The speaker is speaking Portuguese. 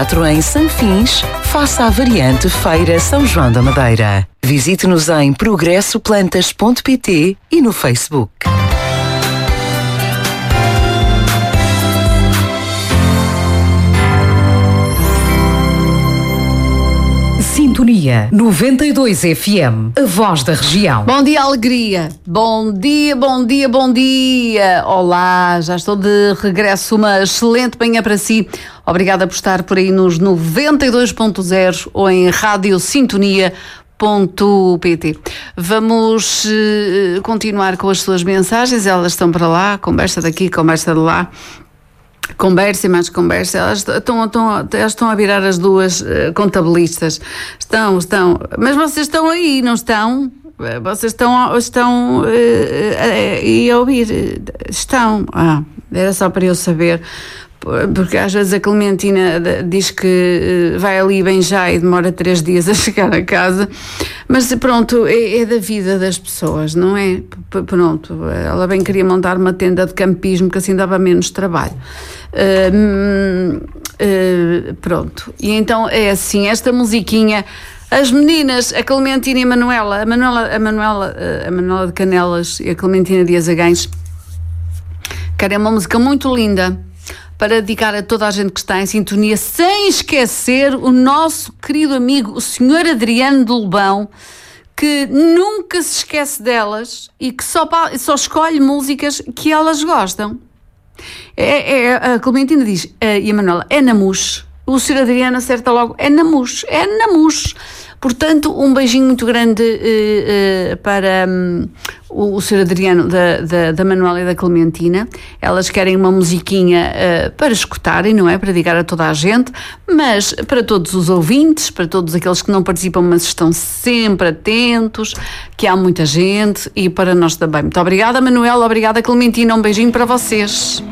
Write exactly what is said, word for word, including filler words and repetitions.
Em Sanfins, faça a variante Feira São João da Madeira. Visite-nos em progresso plantas ponto pt e no Facebook. Sintonia noventa e dois F M, a voz da região. Bom dia, alegria. Bom dia, bom dia, bom dia. Olá, já estou de regresso. Uma excelente manhã para si. Obrigada por estar por aí nos noventa e dois ponto zero ou em rádio sintonia ponto pt. Vamos uh, continuar com as suas mensagens. Elas estão para lá, conversa daqui, conversa de lá. Conversa e mais conversa, elas estão, estão, elas estão a virar as duas uh, contabilistas. Estão, estão, mas vocês estão aí, não estão? Vocês estão, estão uh, uh, e a ouvir? Estão. Ah, era só para eu saber, porque às vezes a Clementina diz que vai ali bem já e demora três dias a chegar a casa, mas pronto, é, é da vida das pessoas, não é? Pronto, ela bem queria montar uma tenda de campismo que assim dava menos trabalho. Uh, uh, pronto, e então é assim, esta musiquinha, as meninas, a Clementina e a Manuela, a Manuela, a Manuela, a Manuela de Canelas e a Clementina Dias Agães, querem uma música muito linda para dedicar a toda a gente que está em sintonia, sem esquecer o nosso querido amigo, o senhor Adriano de Lobão, que nunca se esquece delas e que só, só escolhe músicas que elas gostam. É, é, a Clementina diz, e a Manuela, é namus. O senhor Adriano acerta logo, é namus, é namus. Portanto, um beijinho muito grande uh, uh, para um, o, o senhor Adriano da, da, da Manuela e da Clementina. Elas querem uma musiquinha uh, para escutarem, não é? Para dedicar a toda a gente, mas para todos os ouvintes, para todos aqueles que não participam, mas estão sempre atentos, que há muita gente, e para nós também. Muito obrigada, Manuela, obrigada, Clementina, um beijinho para vocês.